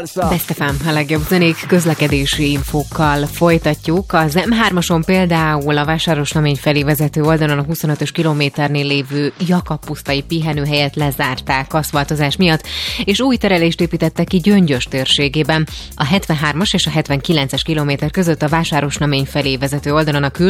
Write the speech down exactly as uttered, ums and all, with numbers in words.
Best ef em, a legjobb zenék közlekedési infókkal folytatjuk. Az em hármason például a Vásárosnamény felé vezető oldalon a huszonötös kilométernél lévő Jakab-pusztai pihenőhelyet lezárták aszfaltozás miatt, és új terelést építettek ki Gyöngyös térségében. A hetvenhármas és a hetvenkilences kilométer között a Vásárosnamény felé vezető oldalon a kül